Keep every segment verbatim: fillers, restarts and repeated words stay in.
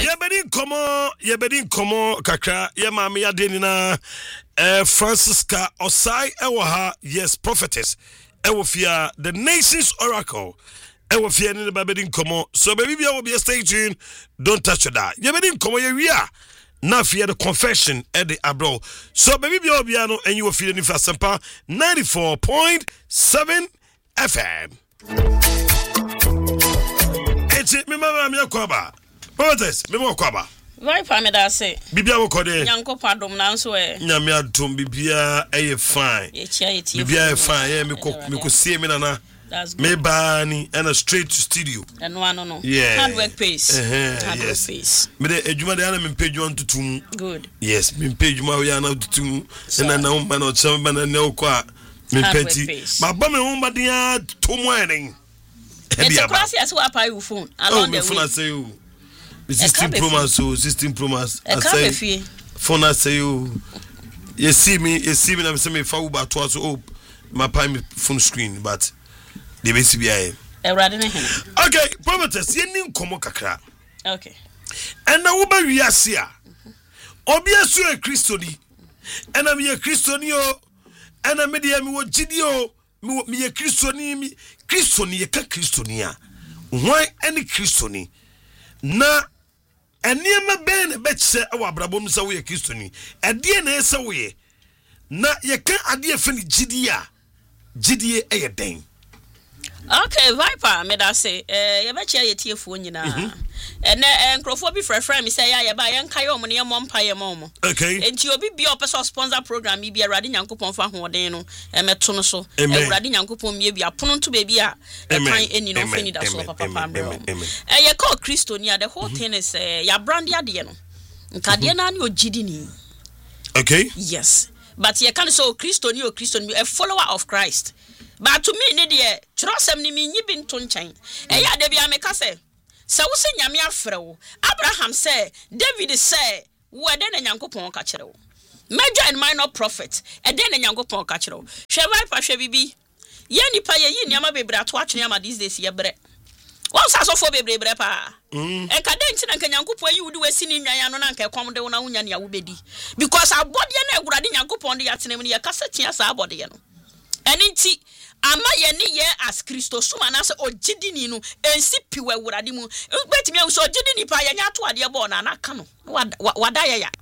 Yebedi komo, yebedi komo kakra, ye mami ya denina eh Francisca Osai ewa yes prophetess ewa fia the nation's oracle ewa fia ni babedi komo. So baby bia will be stay tuned, don't touch that. Yebedi komo ye wia na fia the confession at the abro. So baby bia bia no and you will feel ni Asempa ninety-four point seven F M. Eti me mama me kwaba. Prophetess, me mo kwaba. Very famida say. Bibia wo kode. Nyanko padom na nso e. Nyame adom bibia eye fine. Ye chia ye tie. Bibia e fine. Ye me ko me ko see me nana. That's good. Me bani and a straight to studio. And no no no. Yeah. Hard work pays. Uh-huh, Hard yes. work pays. Me de ejuma de ana me page one to two. Good. Yes, me page ma we ana to two. And na umba no chamba na ne okwa. Me peti. Ma ba me umba dia to mo enen. It's a cross as what pay phone. Oh, me phone say you. sixteen Pro Max, so sixteen Pro Max. I say, phone I say you. You see me, you see me. I'm saying me for about two hours. Oh, my prime phone screen, but the B C B I. Okay, prophetess, you need komo kakra. Okay. And now uba wiasia. Obi asu e Kristoni. And I'm a Kristoni o. And I'm media me wo gidio. Me me a Kristoni me Kristoni ye ka Kristonia. Why any Kristoni? Na eniema ben na betse awa brabom sa we Kristoni. Ade na esa we. Na ye ka ade afani gidia. Gidie eye den. Okay, Viper, me da say, eh, ye beche ye tiefo nyina. And eh nkrofo bi frefre me say ya ye ba ye nka ye omo ne mo mpa ye mo. Okay. Enti obi bi opese sponsor program bi Awurade Nyankopon fa hoden no, e meto no so. Awurade Nyankopon mie bi apono nto be bi a e kan eni no fani da so papa papa. Eh ye call Kristonia, the whole thing is eh ya brand ade no. Nka de na ne ogidi ni. Okay? Yes. But ye can so Kristoni o Kristoni a follower of Christ. But to me, ne dear, Trosem ni mi bin tonchain. E ya de bia me ka se. Se wo se nyame afre wo. Abraham say, David say, wo de na Nyankopon ka kire wo. Major and minor prophet, e de na Nyankopon ka kire wo. Hwe vai pa hwe bibi. Ye nipa ye yi niama bebre ato atwene ama these days ye bre. Won sa so fo bebre bre pa. E ka de nti na Nyankopon yi wudi wasi ni nwan ano na nka ekwam de wo na wonya ne ya wo bedi. Because abode na Awurade Nyankopon de yatenem ne ye ka satia sa abode ye no. Eninti ama ye ni ye as Christo suma na se ogidi ni no ensi piwe Awurade mu betimi an so ogidi ni pa ye nya to ade bo na aka no wada ye ya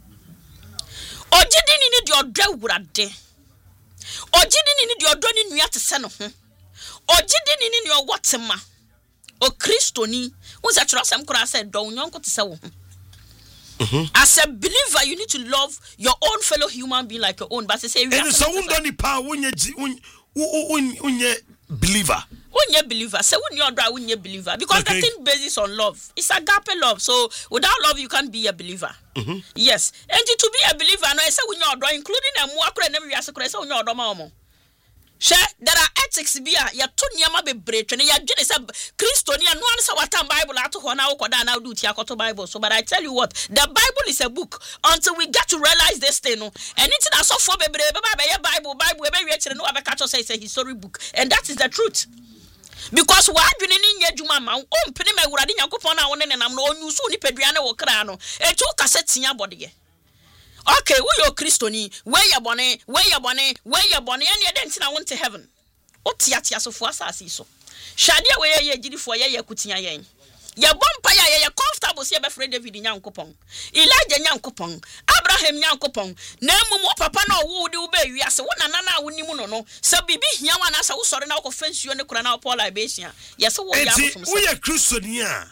ogidi ni ni de odwa Awurade ogidi ni ni de odwa ni nua te se no ho ogidi ni ni ni owotema o Christo ni unsa trosam kura se do nyonko te se wo ho. As a believer, you need to love your own fellow human being like your own. But say, and so don't power when you unye believer. Unye believer. Say when you're dry, unye believer. Because okay. The thing basis on love. It's agape love. So without love, you can't be a believer. Mm-hmm. Yes. And to be a believer, no, I say when you're dry, including a mwakre and every asakre, say when you're dry, She there are ethics bia ya to niama bebre twene ya dwene se Kristonia no an se watan Bible ato ho na wokoda na do ti akoto Bible. So but I tell you what, the Bible is a book until we get to realize this thing no. And it na so for bebre be ba be Bible Bible e be wi kire no abeka cho say it's a history book, and that is the truth. Because wa dwene ni nya dwuma ma o mpene ma Awurade Nyankopon na wone nenam no onyusu ni padua ne wo kra no e tu kasetia bodeye. Okay, we your Christoni, where your bonnet, where your bonnet, where your bonnet, and you didn't I went to heaven. What tiatia so for us, so. Shadia where ye did for ye kutia yen. Ya bompire, ye comfortable, see a friend David Yankopon. Elijah Yankopon, Abraham Yankopon, Nemo papa no would obey you as one anana wunimuno. So bibi yaman as I was sorry now offense you and the Corona Paul Ibasia. Yes, we are Christonia.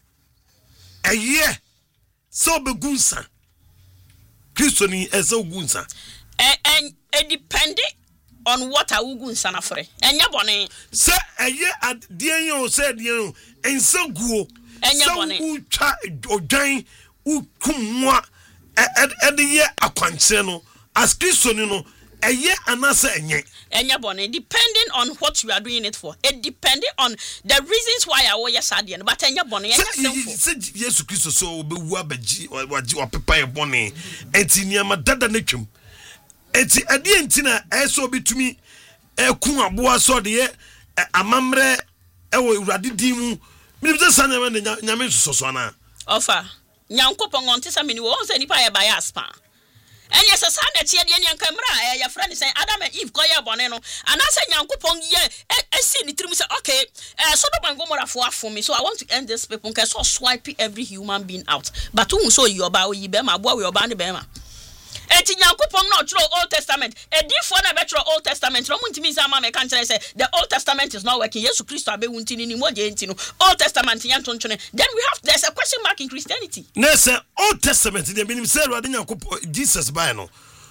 A year so begunsa. Kristoni ezo gunsa. And and it depending on what a gunsa na frɛ. Enya bone. Se eye adie yon se die yon ensa guo. Enya bone. So utwa odwan ukumwa e de ye akwankyere no as Kristoni no eye anasa enye. Enya bone depending on what you are doing it for. It depending on the reasons why I was sadie but enya bone enya sinful. Se Jesus Christ so be wu abaji waji opepa e bone enti niama dada na twem. Enti ade enti na eso betumi ekun aboa so de ye amamre e wo Awurade di mu. Mi be say na nyame soso na. Offer Nyankopon on tesa mini wo say nipa ye bias pa. And yes, a son that ye the camera, your friend is saying Adam and Eve koya boneno. And I say Nyankopon ye I see the trim say okay, uh so the Gomora for for me. So I want to end this paper because so swipe every human being out. But who so you about you bema boy your band bema. Eti Nyankopon no through Old Testament. E different na betro Old Testament. No muntimi say ma me kan say the Old Testament is not working. Jesus Christ abe wuntini ni moje enti no. Old Testament yan tonchone. Then we have there's a question mark in Christianity. No say Old Testament dey mean say Lord Nyankopon Jesus by no.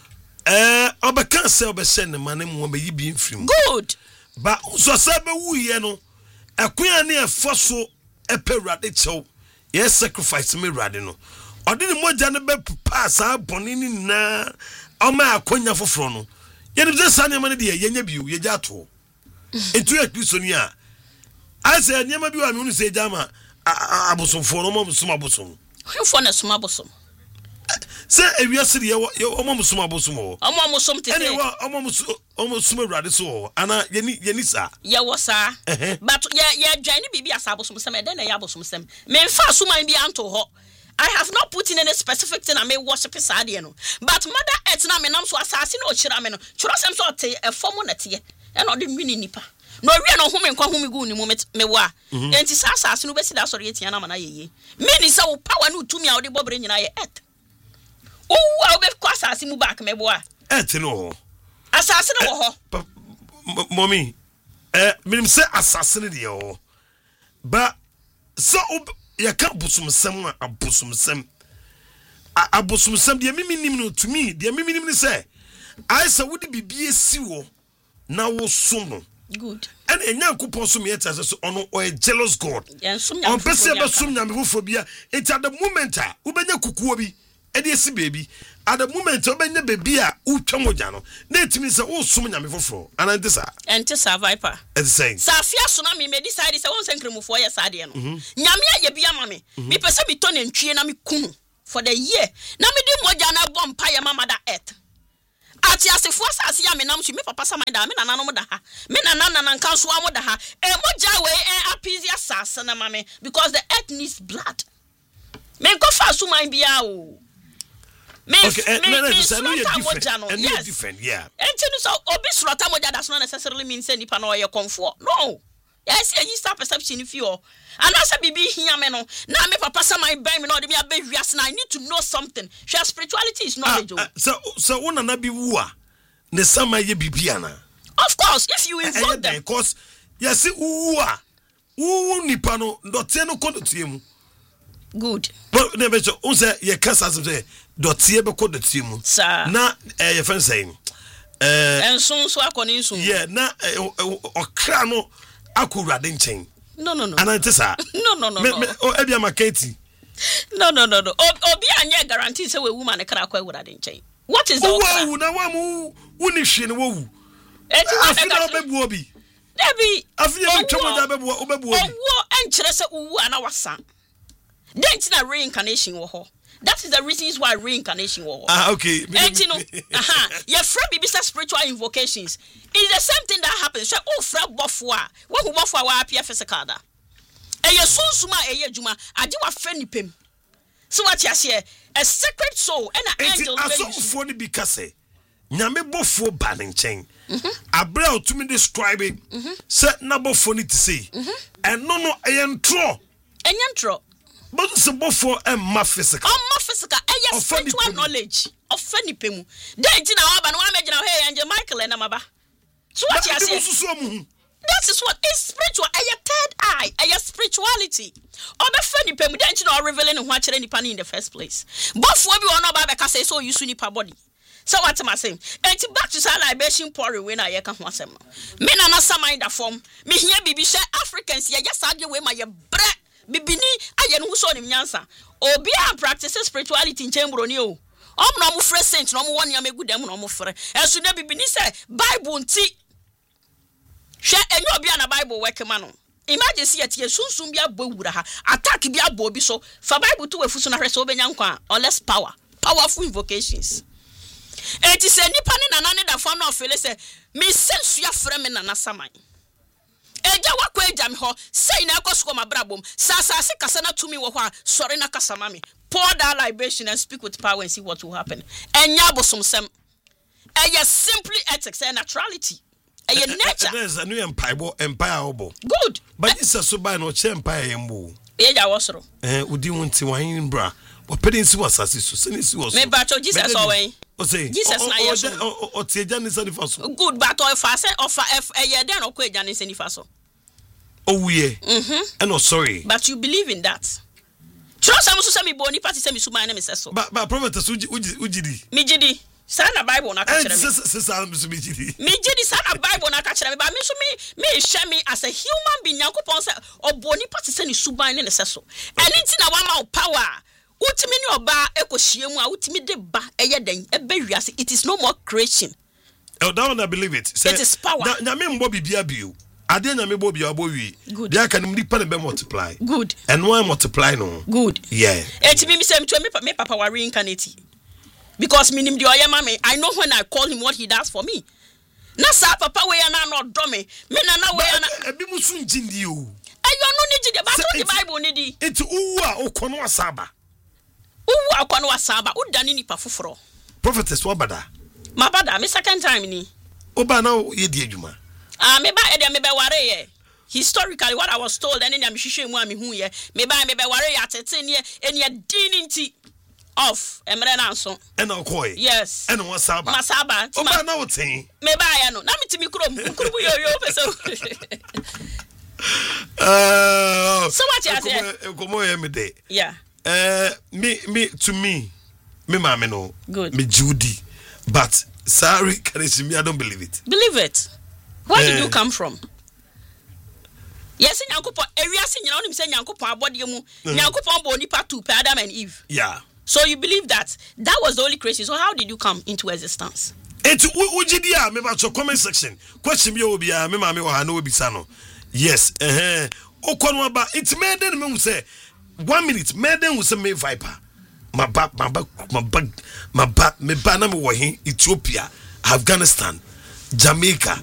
Eh obeka say obese ne mane mo be yibi mfim. Good. Ba so say be wuye no. Ekwan ne efo so epewrade chew. Yes sacrifice me rade no. Odini moja ne be pass aboni ni na oma akonya foforo no ye ne say na mane de ye nya biu ye jato etu e Kristo ni a I say nyama bi wa me unu say jama abosomfo no mo sum abosom hwefo na sum abosom say ewiase de ye omo sum abosom o omo mo sum tete ene wa omo omo sum awrade so ana ye ni ye ni sa ye wo sa but ye ye dwane bibi asabosom sem e den na ye abosom sem me mfa suman bi anto ho. I have not put in any specific thing I may worship Sadia no. But mother et na me nam so asase no chira me no. Chira sem so te e form na te. E no de mini nipa. No wi no home nkwa home gu ni mo me wa. Enti sa asase no be si da sori etia na mana yeye. Me ni sa wo power no tumi a wo de bobre nyina ye et. O wa wo be kwa asase mu back me bo a. Et no. Asase no wo ho. Mommy, eh minim say asase no de ho. Ba so ya ka bosomsem a abosomsem a abosomsem de mimi nim no to me de mimi nim ni say I say wo de bibie si wo na wo som no good and Nyankopon som ye tase so ono o a jealous God on pese be som nyamefo bia it at the moment a wo benya kukuo bi e de si baby at the moment wo benya baby a utwa moja no na etimi say wo som nyamefo and antisa antisa viper it's saying safia so na me me decide say won sankremufo ye sade no nyame aye bia ma me me pese bi to ne ntwie na me kunu for the year na me di moja na bom pa ye mama da earth ati asefo asase ya me nam so me papa sama da me nananom da ha me nanana nan kan so am da ha e moja we e appease asase na ma me because the earth needs blood me go fa so man bia o me okay, me, me, me so no different no. And yes different yeah enti no so obi surata moja does not necessarily mean say nipa na oye comfort no yes you start perception if you and as a bibi here me no na me papa sama ban me no de me abewiase na I need to know something share spirituality is knowledge uh, uh, so so una na bi wu a ne sama ye bibia na of course if you involve them because yes wu a wu nipa no dotie no kodotie mu good but ne be so un say ye kasa say dotie be kodotie mu na eh ye fan saying eh ensun so akoni nsun yeah na okra no akurade nchen no no no anantisa no no no me me o ebia maketi no no no no obi anye guarantee say we woman e kra kwa urade nchen what is the wo na wa mu woni hwe ne wo enti afi na obebu obi debi afi ye twemo da bebu obebu obi owo enkire say uwu ana wasa dent na reincarnation wo ho. That is the reasons why reincarnation was. Ah, okay. And you know, aha, your friend be spiritual invocations. It's the same thing that happens. So, oh, friend, bofwa. What who bofwa wa appear physical da. And your soul suma e ye juma. I do a friend pim. So what you say? A sacred soul and an angel. And so for the bikase. Nyame bofo baninchen. Abra to me describe it. Set number for it to see. And no no I entro. And entro. But it's about for a ma physical. Oh, ma physical. Eh, spiritual knowledge of Fanny Pemu. Then, you know, I'm imagine hey, Angel Michael and Amaba. So what you say? That is what is spiritual. A third eye, a spirituality. Or the Fanny Pemu, then you know, revealing what you're any in the first place. Both will be on about because they so you soon body. So what am I saying? And to back to say libation pouring when I can want them. Men are not some in the form. Me here, baby, share Africans, yeah, just argue with my breath. Bibini aye no so nim nyansa obi a practice spirituality nchembro ni o omno mo frɛ saint no mo woni amegu dem no mo frɛ enso na bibini sɛ bible nti hwɛ enyo obi na bible work ma no imagine see atie sunsun bi abɔ wura ha attack bi abɔ obi so fa bible to wafu so na hwɛ so obenya nkwa or less power powerful invocations eti sɛ nipa ne nana ne da fam na ofele sɛ me sensu ya frɛ me nana saman eja wakwa eja me ho sei na ekosko mabrabom sa sa se kasa na tumi wo ho a sori na kasa ma me pour that libation and speak with power and see what will happen. And yabosom sem. And you simply ethics and naturality. And your nature. There's a new empire, empire obo. Good. But this is so by no empire embo. Yeah, was so. Eh, would you want to wine bra? But penny was assassin, so since was. Me bacho Jesus away. O say Jesus na yeso. O tie Jan is anifaso. Good, but o fa say offer F a year den o kwa Jan is anifaso. Oh yeah. Mhm. And no sorry. But you believe in that. Trust am so say me boni party say me suma na me say so. But but prophet uji uji di. Me gidi. Sana Bible na ka kire me. Sis am so me gidi. Me gidi sana Bible na ka kire me, but me so me me share me as a human being Yakopon say oboni party say ni suban ne say so. Anything na wa ma power. Utimi ni oba ekohie mu a utimi de ba eye den ebe wiase. It is no more creation. Oh, that one I believe it. Say, it is power. Na me mbo bibia bio. Ade na me bo bia bo wi. They can nipa na be multiply. Good. And why multiply no? Good. Yeah. Etimi me say me me papa wa reincarnate. Because me nim de oyema me, I know when I call him what he does for me. Na sa papa we na no do me. Me na na we na ebi musu njindi o. Ayo no ni jide ba to the Bible ni di. Enti uwa okono asaba. Uwu akwano wasaba udani nipa foforo. Prophetess wabada. Mabada me second time ni. Oba na ye di adwuma. Ah me ba e de me be ware ye. Historically what I was told and then am hwehwe mu am hu ye. Me ba me be ware ye atete ne ene din nti off emre na nso. Ena okoy. Yes. Ena wasaba. Masaba. Oba na woten. Me ba ye no. Na mitimi krom krubu yo yo pese. Uh So what you say? Komo ye me dey. Yeah. Uh, me, me, to me, me, mama, no. Good. Me, Judy. But, sorry, can you see me? I don't believe it. Believe it. Where uh, did you come from? Yes, in Yankopo, area sin, you know, him say Yankopo, body, Yankopo, boni patu, Adam and Eve. Yeah. So you believe that that was the only creation. So how did you come into existence? It's Ujidia, me, about your comment section. Question me, Obi, me, mama, or Hano, Bisano. Yes, eh, uh, Okonwaba, it's made them who say, one minute, Madden was a May Viper. My back, my back, my back, my back, my banner, Ethiopia, Afghanistan, Jamaica,